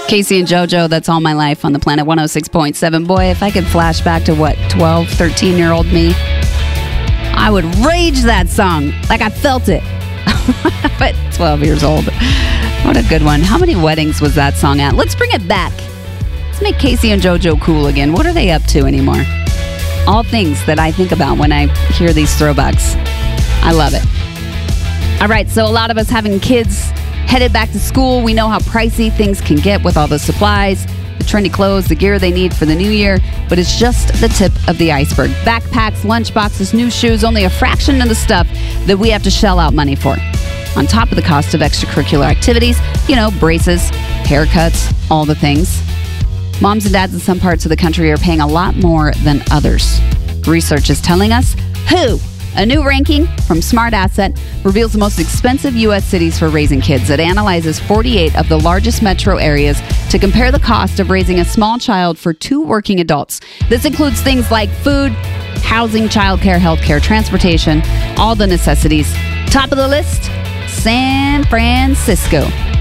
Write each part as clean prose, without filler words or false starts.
Casey and JoJo, That's All My Life on the Planet 106.7. Boy, if I could flash back to 12, 13-year-old me, I would rage that song like I felt it. But 12 years old. What a good one. How many weddings was that song at? Let's bring it back. Let's make Casey and JoJo cool again. What are they up to anymore? All things that I think about when I hear these throwbacks. I love it. All right, so a lot of us having kids headed back to school. We know how pricey things can get with all the supplies, the trendy clothes, the gear they need for the new year, but it's just the tip of the iceberg. Backpacks, lunchboxes, new shoes, only a fraction of the stuff that we have to shell out money for. On top of the cost of extracurricular activities, braces, haircuts, all the things. Moms and dads in some parts of the country are paying a lot more than others. Research is telling us who. A new ranking from Smart Asset reveals the most expensive U.S. cities for raising kids. It analyzes 48 of the largest metro areas to compare the cost of raising a small child for 2 working adults. This includes things like food, housing, childcare, healthcare, transportation, all the necessities. Top of the list, San Francisco.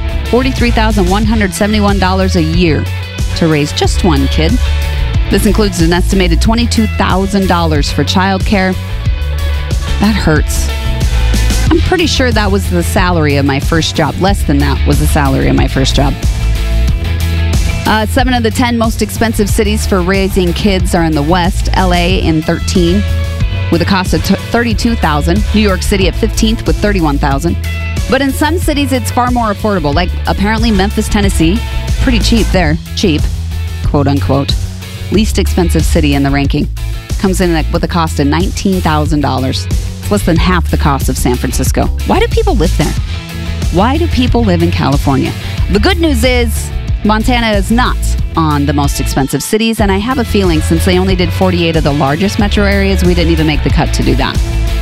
$43,171 a year to raise just one kid. This includes an estimated $22,000 for childcare. That hurts. I'm pretty sure that was the salary of my first job. Less than that was the salary of my first job. 7 of the 10 most expensive cities for raising kids are in the West. LA in 13 with a cost of $32,000. New York City at 15th with $31,000. But in some cities, it's far more affordable. Like apparently Memphis, Tennessee. Pretty cheap there. Cheap, quote unquote. Least expensive city in the ranking. Comes in with a cost of $19,000. It's less than half the cost of San Francisco. Why do people live there? Why do people live in California? The good news is Montana is not on the most expensive cities, and I have a feeling since they only did 48 of the largest metro areas, we didn't even make the cut to do that.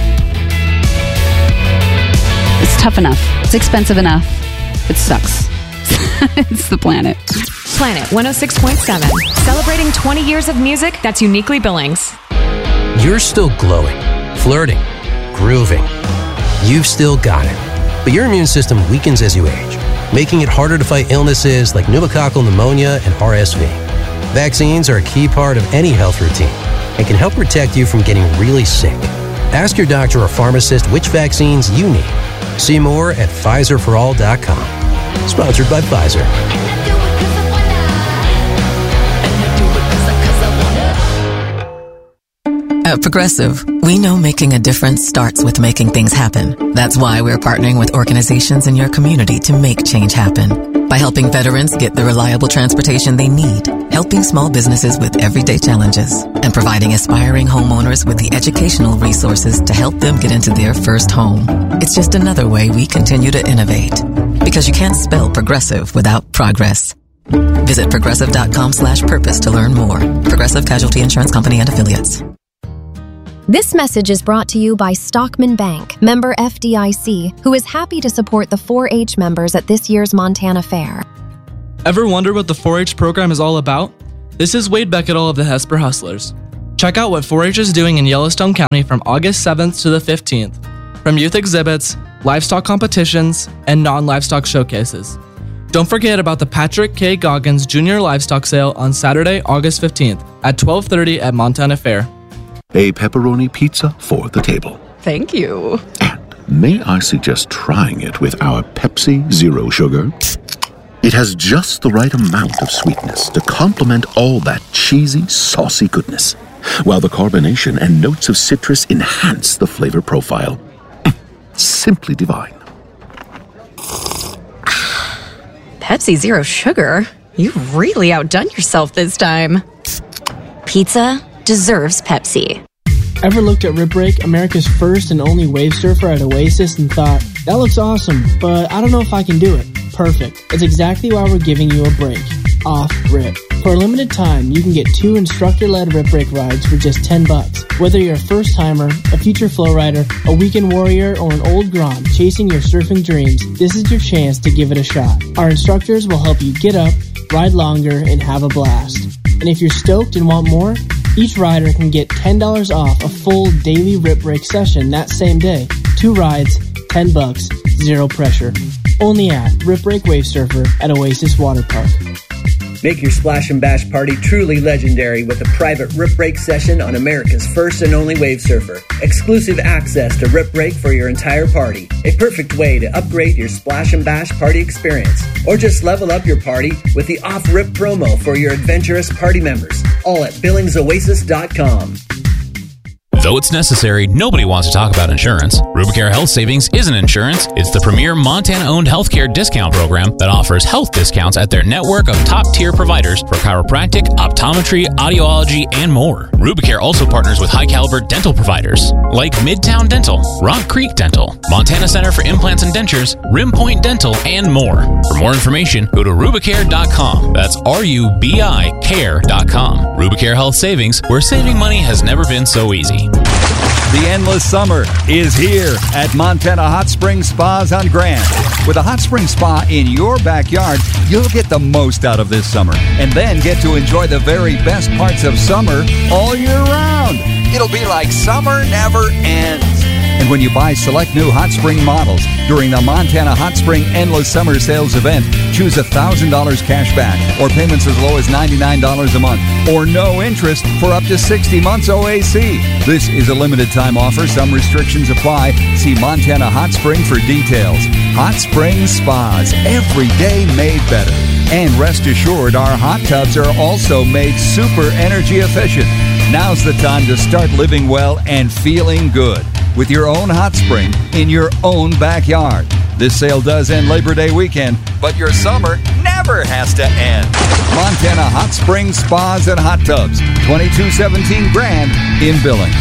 It's tough enough. It's expensive enough. It sucks. It's the Planet. Planet 106.7. Celebrating 20 years of music that's uniquely Billings. You're still glowing, flirting, grooving. You've still got it. But your immune system weakens as you age, making it harder to fight illnesses like pneumococcal pneumonia and RSV. Vaccines are a key part of any health routine and can help protect you from getting really sick. Ask your doctor or pharmacist which vaccines you need. See more at PfizerForAll.com. Sponsored by Pfizer. At Progressive, we know making a difference starts with making things happen. That's why we're partnering with organizations in your community to make change happen. By helping veterans get the reliable transportation they need, helping small businesses with everyday challenges, and providing aspiring homeowners with the educational resources to help them get into their first home. It's just another way we continue to innovate. Because you can't spell progressive without progress. Visit progressive.com/purpose to learn more. Progressive Casualty Insurance Company and Affiliates. This message is brought to you by Stockman Bank, member FDIC, who is happy to support the 4-H members at this year's Montana Fair. Ever wonder what the 4-H program is all about? This is Wade Beckettle of the Hesper Hustlers. Check out what 4-H is doing in Yellowstone County from August 7th to the 15th. From youth exhibits, livestock competitions, and non-livestock showcases. Don't forget about the Patrick K. Goggins Jr. Livestock Sale on Saturday, August 15th at 12:30 at Montana Fair. A pepperoni pizza for the table. Thank you. And may I suggest trying it with our Pepsi Zero Sugar? It has just the right amount of sweetness to complement all that cheesy, saucy goodness, while the carbonation and notes of citrus enhance the flavor profile. Simply divine. Pepsi Zero Sugar? You've really outdone yourself this time. Pizza deserves Pepsi. Ever looked at Rip Break, America's first and only wave surfer at Oasis, and thought, that looks awesome, but I don't know if I can do it? Perfect. It's exactly why we're giving you a break. Off Rip. For a limited time, you can get 2 instructor-led Rip Break rides for just $10. Whether you're a first-timer, a future flow rider, a weekend warrior, or an old Grom chasing your surfing dreams, this is your chance to give it a shot. Our instructors will help you get up, ride longer, and have a blast. And if you're stoked and want more, each rider can get $10 off a full daily Rip Break session that same day. 2 rides, $10, zero pressure. Only at Rip Break Wave Surfer at Oasis Water Park. Make your Splash and Bash party truly legendary with a private Rip Break session on America's first and only wave surfer. Exclusive access to Rip Break for your entire party. A perfect way to upgrade your Splash and Bash party experience. Or just level up your party with the off-rip promo for your adventurous party members. All at BillingsOasis.com. Though it's necessary, nobody wants to talk about insurance. Rubicare Health Savings isn't insurance. It's the premier Montana-owned healthcare discount program that offers health discounts at their network of top-tier providers for chiropractic, optometry, audiology, and more. Rubicare also partners with high-caliber dental providers like Midtown Dental, Rock Creek Dental, Montana Center for Implants and Dentures, Rim Point Dental, and more. For more information, go to Rubicare.com. That's RUBI care.com. Rubicare Health Savings, where saving money has never been so easy. The endless summer is here at Montana Hot Springs Spas on Grand. With a hot spring spa in your backyard, you'll get the most out of this summer and then get to enjoy the very best parts of summer all year round. It'll be like summer never ends. And when you buy select new hot spring models during the Montana Hot Spring Endless Summer Sales event, choose $1,000 cash back or payments as low as $99 a month or no interest for up to 60 months OAC. This is a limited time offer. Some restrictions apply. See Montana Hot Spring for details. Hot Spring Spas, every day made better. And rest assured, our hot tubs are also made super energy efficient. Now's the time to start living well and feeling good with your own hot spring in your own backyard. This sale does end Labor Day weekend, but your summer never has to end. Montana Hot Springs Spas and Hot Tubs, 2217 Grand in Billings.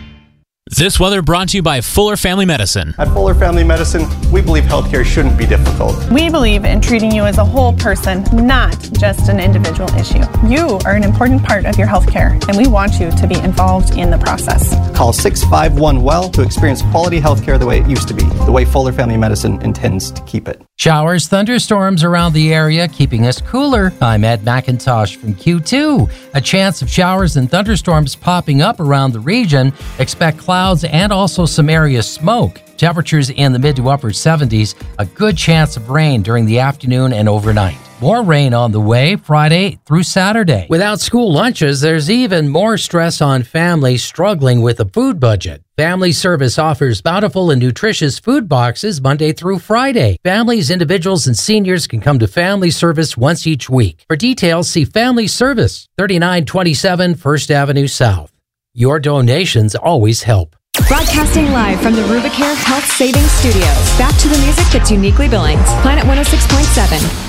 This weather brought to you by Fuller Family Medicine. At Fuller Family Medicine, we believe healthcare shouldn't be difficult. We believe in treating you as a whole person, not just an individual issue. You are an important part of your healthcare, and we want you to be involved in the process. Call 651-WELL to experience quality healthcare the way it used to be, the way Fuller Family Medicine intends to keep it. Showers, thunderstorms around the area, keeping us cooler. I'm Ed McIntosh from Q2. A chance of showers and thunderstorms popping up around the region. Expect clouds and also some area smoke. Temperatures in the mid to upper 70s. A good chance of rain during the afternoon and overnight. More rain on the way Friday through Saturday. Without school lunches, there's even more stress on families struggling with a food budget. Family Service offers bountiful and nutritious food boxes Monday through Friday. Families, individuals, and seniors can come to Family Service once each week. For details, see Family Service, 3927 First Avenue South. Your donations always help. Broadcasting live from the Rubicare Health Savings Studios. Back to the music that's uniquely Billings. Planet 106.7.